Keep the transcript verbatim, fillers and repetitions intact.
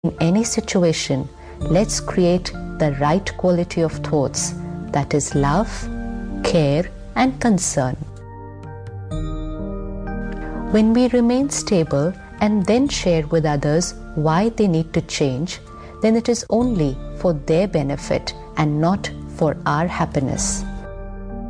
In any situation, let's create the right quality of thoughts, that is love, care, and concern. When we remain stable and then share with others why they need to change, then it is only for their benefit and not for our happiness.